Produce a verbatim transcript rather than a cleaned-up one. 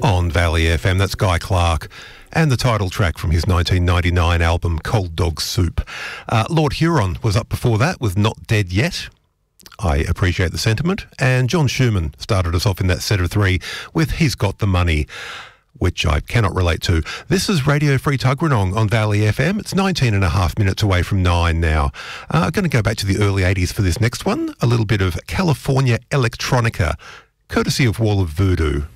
on Valley F M. That's Guy Clark and the title track from his nineteen ninety-nine album Cold Dog Soup. Uh, Lord Huron was up before that with Not Dead Yet. I appreciate the sentiment. And John Schumann started us off in that set of three with He's Got the Money, which I cannot relate to. This is Radio Free Tuggeranong on Valley F M. It's nineteen and a half minutes away from nine now. Uh, I'm going to go back to the early eighties for this next one. A little bit of California electronica, courtesy of Wall of Voodoo.